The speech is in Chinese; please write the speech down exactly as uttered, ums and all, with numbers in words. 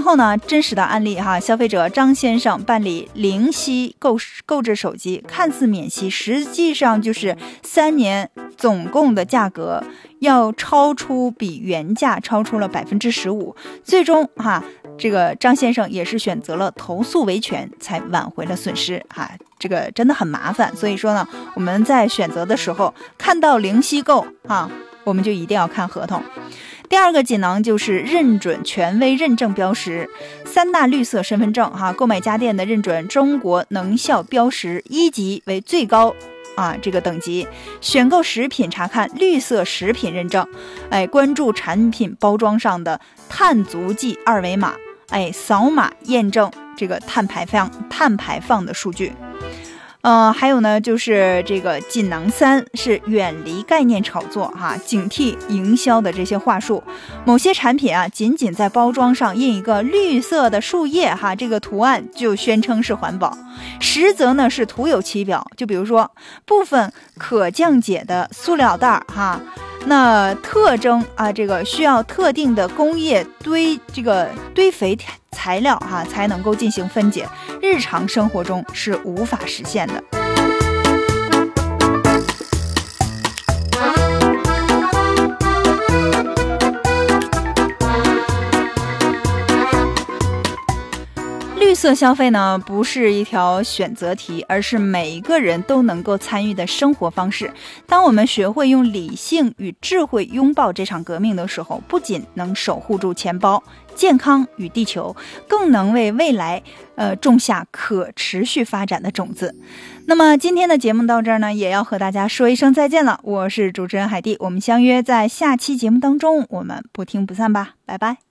后呢，真实的案例哈，消费者张先生办理零息购购置手机，看似免息，实际上就是三年总共的价格要超出比原价超出了百分之十五，最终哈，这个张先生也是选择了投诉维权，才挽回了损失哈。这个真的很麻烦，所以说呢，我们在选择的时候看到零息购啊，我们就一定要看合同。第二个技能就是认准权威认证标识，三大绿色身份证哈，购买家电的认准中国能效标识一级为最高啊，这个等级。选购食品查看绿色食品认证，哎，关注产品包装上的碳足迹二维码，哎，扫码验证这个碳排放碳排放的数据。呃，还有呢，就是这个锦囊三是远离概念炒作哈，警惕营销的这些话术。某些产品啊，仅仅在包装上印一个绿色的树叶哈，这个图案就宣称是环保，实则呢是徒有其表。就比如说部分可降解的塑料袋哈，那特征啊，这个需要特定的工业堆这个堆肥材料哈才能够进行分解，日常生活中是无法实现的。绿色消费呢，不是一条选择题，而是每一个人都能够参与的生活方式。当我们学会用理性与智慧拥抱这场革命的时候，不仅能守护住钱包、健康与地球，更能为未来呃种下可持续发展的种子。那么今天的节目到这儿呢，也要和大家说一声再见了。我是主持人海蒂，我们相约在下期节目当中，我们不听不散吧，拜拜。